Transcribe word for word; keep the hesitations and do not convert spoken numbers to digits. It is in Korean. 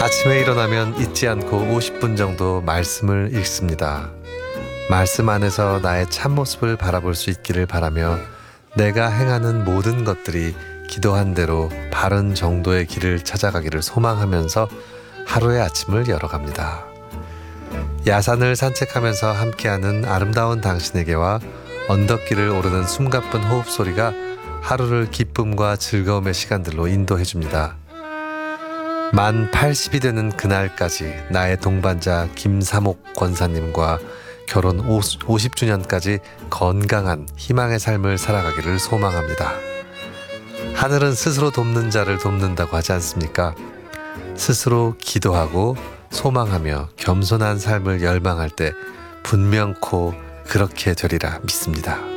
아침에 일어나면 잊지 않고 오십 분 정도 말씀을 읽습니다. 말씀 안에서 나의 참모습을 바라볼 수 있기를 바라며 내가 행하는 모든 것들이 기도한 대로 바른 정도의 길을 찾아가기를 소망하면서 하루의 아침을 열어갑니다. 야산을 산책하면서 함께하는 아름다운 당신에게와 언덕길을 오르는 숨가쁜 호흡 소리가 하루를 기쁨과 즐거움의 시간들로 인도해 줍니다. 만 팔십이 되는 그날까지 나의 동반자 김삼옥 권사님과 결혼 오십 주년까지 건강한 희망의 삶을 살아가기를 소망합니다. 하늘은 스스로 돕는 자를 돕는다고 하지 않습니까? 스스로 기도하고 소망하며 겸손한 삶을 열망할 때 분명코 그렇게 되리라 믿습니다.